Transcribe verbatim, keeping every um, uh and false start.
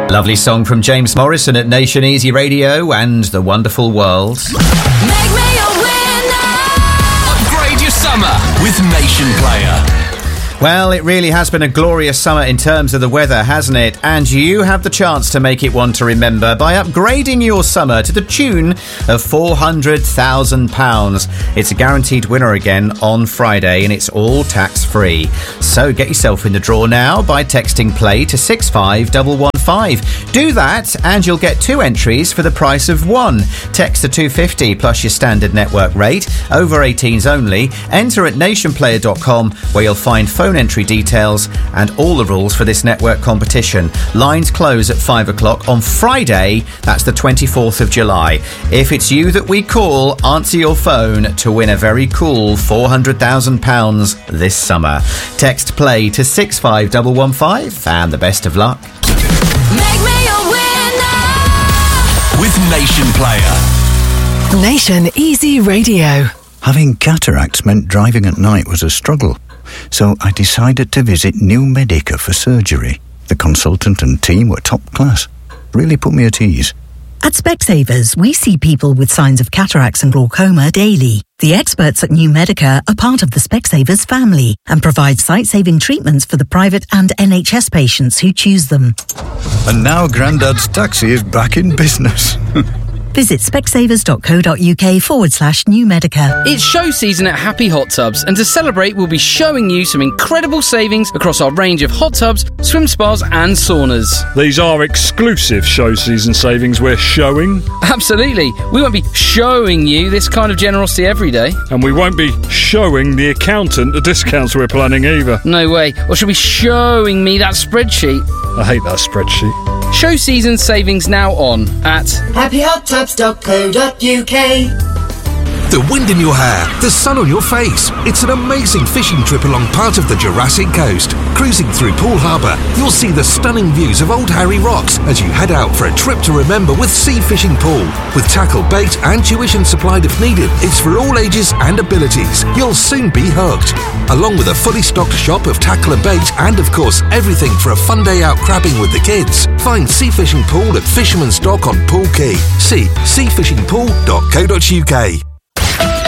Lovely song from James Morrison at Nation Easy Radio and The Wonderful World. Make me a winner! Upgrade your summer with Nation Player. Well, it really has been a glorious summer in terms of the weather, hasn't it? And you have the chance to make it one to remember by upgrading your summer to the tune of four hundred thousand pounds. It's a guaranteed winner again on Friday, and it's all tax-free. So get yourself in the draw now by texting play to six five one one five. Do that and you'll get two entries for the price of one. Text to two fifty plus your standard network rate. Over eighteens only. Enter at nation player dot com where you'll find phone entry details and all the rules for this network competition. Lines close at five o'clock on Friday, that's the twenty-fourth of July. If it's you that we call, answer your phone to win a very cool four hundred thousand pounds this summer. Text play to six five one one five and the best of luck. Make me a winner! With Nation Player. Nation Easy Radio. Having cataracts meant driving at night was a struggle, so I decided to visit New Medica for surgery. The consultant and team were top class. Really put me at ease. At Specsavers, we see people with signs of cataracts and glaucoma daily. The experts at New Medica are part of the Specsavers family and provide sight-saving treatments for the private and N H S patients who choose them. And now Grandad's taxi is back in business. Visit specsavers.co.uk forward slash New Medica. It's show season at Happy Hot Tubs, and to celebrate, we'll be showing you some incredible savings across our range of hot tubs, swim spas and saunas. These are exclusive show season savings we're showing. Absolutely. We won't be showing you this kind of generosity every day. And we won't be showing the accountant the discounts we're planning either. No way. Or should be showing me that spreadsheet. I hate that spreadsheet. Show season savings now on at happy hot tubs dot co dot uk. The wind in your hair, the sun on your face. It's an amazing fishing trip along part of the Jurassic Coast. Cruising through Poole Harbour, you'll see the stunning views of Old Harry Rocks as you head out for a trip to remember with Sea Fishing Pool. With tackle, bait and tuition supplied if needed, it's for all ages and abilities. You'll soon be hooked. Along with a fully stocked shop of tackle and bait and, of course, everything for a fun day out crabbing with the kids. Find Sea Fishing Pool at Fisherman's Dock on Poole Quay. See sea fishing pool dot co dot uk.